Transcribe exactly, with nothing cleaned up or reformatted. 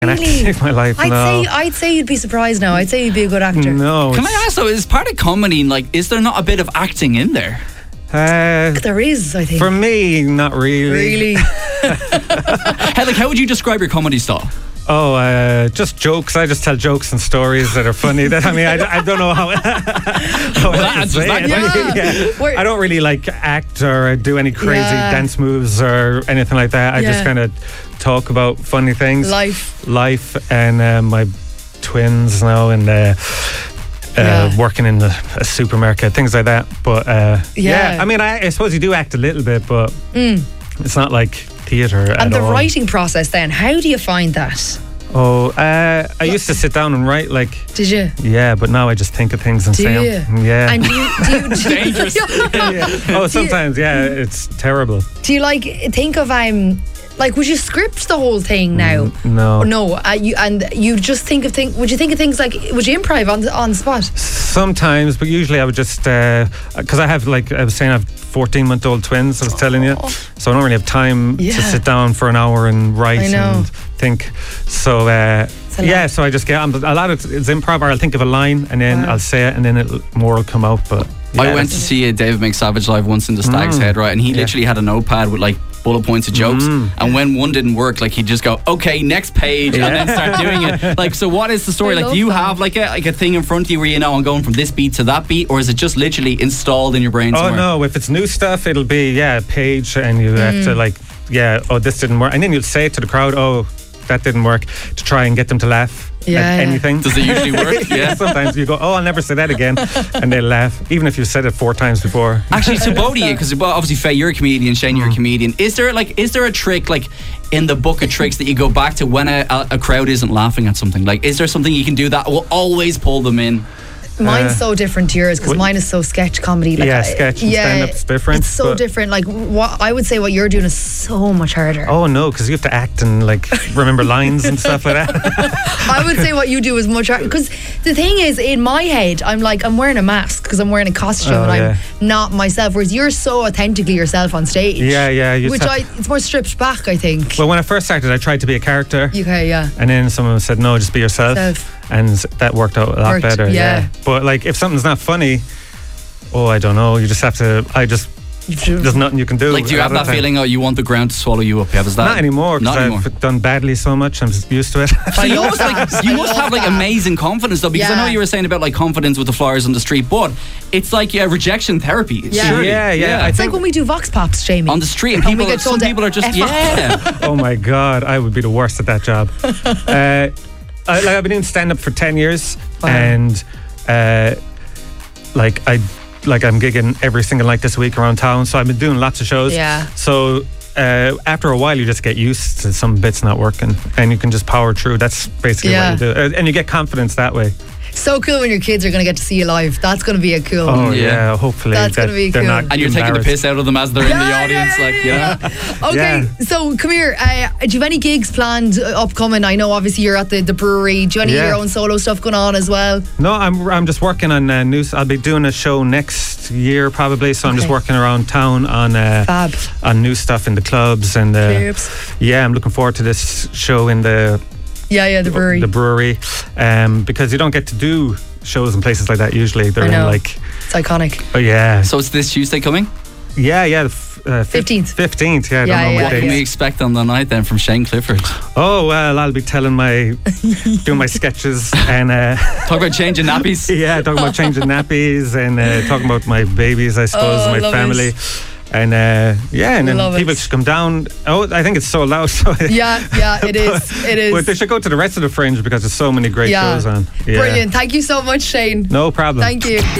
an actor Really? save my life. I'd no. say I'd say you'd be surprised now. I'd say you'd be a good actor. No. Can I ask though, is part of comedy, like, is there not a bit of acting in there? Uh, There is, I think. for me, not really. really. Hey, like, how would you describe your comedy style? Oh, uh, just jokes. I just tell jokes and stories that are funny. That I mean, I, I don't know how. how that else to answers say that it. question. Yeah. We're- I don't really like act or do any crazy Yeah. dance moves or anything like that. I Yeah. just kind of talk about funny things, Life. life, and uh, my twins now, and. Uh, Uh, Yeah. working in the, a supermarket, things like that. But uh, yeah. Yeah. I mean, I, I suppose you do act a little bit, but it's not like theatre at And the all. writing process then, how do you find that? Oh, uh, I used to sit down and write, like, Did you? yeah, but now I just think of things and Do say you? them. Yeah. And do you, do you, do you, Dangerous. oh, sometimes, yeah, it's terrible. do you like think of um like would you script the whole thing now? No. Or no, uh, you and you just think of things. Would you think of things like? Would you improv on the, on the spot? Sometimes, but usually I would just, because I have, like, I was saying, I have fourteen month old twins, I was telling you. So I don't really have time Yeah. to sit down for an hour and write I know. and think. So, uh, a yeah, lot. so I just get, I'm, a lot of it's improv, or I'll think of a line and then Wow. I'll say it and then it'll, more will come out. But yeah, I went to that's- see a David McSavage live once in the Stag's Mm. Head, right? And he Yeah. literally had a notepad with like bullet points of jokes. Mm. And when one didn't work, like he'd just go, okay, next page, and then start doing it. Like, so what is the story? I Like, love do you that. have like a like a thing in front of you where you know I'm going from this beat to that beat, or is it just literally installed in your brain Oh somewhere? no! If it's new stuff, it'll be yeah, a page, and you have Mm. to like yeah. Oh, this didn't work, and then you'll say it to the crowd. Oh, that didn't work, to try and get them to laugh Yeah, at yeah. anything. Does it usually work? Yeah. Sometimes you go, oh, I'll never say that again, and they laugh, even if you said it four times before. Actually, to both of you, because obviously Faye, you're a comedian, Shane, you're a comedian. Is there like, is there a trick like in the book of tricks that you go back to when a, a, a crowd isn't laughing at something? Like, is there something you can do that will always pull them in? Mine's Uh, so different to yours because what- mine is so sketch comedy. Like, Yeah, I- sketch and stand-up's different, It's so but- different. Like what I would say, what you're doing is so much harder. Oh no, because you have to act and like remember lines and stuff like that. I would say what you do is much harder because the thing is, in my head, I'm like I'm wearing a mask because I'm wearing a costume Oh, and yeah. I'm not myself. Whereas you're so authentically yourself on stage. Yeah, yeah, you Which just I, have- it's more stripped back, I think. Well, when I first started, I tried to be a character. Okay, yeah. And then someone said, no, just be yourself. Self. And s- that worked out a lot Worked, better. yeah. But like, if something's not funny, oh, I don't know. You just have to, I just, there's nothing you can do. Like, do you a have lot that of the time. feeling, oh, you want the ground to swallow you up? Yeah, is that Not anymore, Not because anymore. I've done badly so much. I'm just used to it. So you love must, like, that. you I must love have like that. amazing confidence though, because I Yeah. know you were saying about like confidence with the flyers on the street, but it's like yeah, rejection therapy. Yeah. surely. Yeah, yeah, I It's think- like when we do Vox Pops, Jamie. On the street, and And we people, get some told to people are just F yeah. Oh my God, I would be the worst at that job. uh, I, like, I've been doing stand up for ten years, Wow. and uh, like I, like I'm gigging every single night this week around town. So I've been doing lots of shows. Yeah. So uh, after a while, you just get used to some bits not working, and you can just power through. That's basically Yeah. what you do, uh, and you get confidence that way. So cool when your kids are going to get to see you live. That's going to be a cool. Oh Yeah. yeah, hopefully That's that gonna be they're cool. not And you're taking the embarrassed. piss out of them as they're in the Yeah, audience, yeah, like yeah, yeah. Okay, Yeah. so come here. Uh, do you have any gigs planned uh, upcoming? I know obviously you're at the, the brewery. Do you have any of Yeah. your own solo stuff going on as well? No, I'm I'm just working on uh, new. I'll be doing a show next year probably. So I'm just Okay. working around town on uh, Fab. on new stuff in the clubs and uh, Clubs. yeah, I'm looking forward to this show in the Yeah, yeah, the brewery. the brewery, um, because you don't get to do shows in places like that usually. They're I in know. like It's iconic. oh yeah, So it's this Tuesday coming. yeah, yeah. the f- Uh, fifteenth. Fifteenth. Yeah, I Yeah, don't know yeah, what What can dates. we expect on the night then from Shane Clifford? Oh well, I'll be telling my doing my sketches and. Uh, Talk about changing nappies. Yeah, talking about changing nappies and uh, talking about my babies, I suppose, Oh, I my love family. it. And uh, yeah, and then Love people it. should come down. Oh, I think it's sold out. So Yeah, yeah, it is. It is. But they should go to the rest of the Fringe because there's so many great Yeah. shows on. Yeah. Brilliant. Thank you so much, Shane. No problem. Thank you.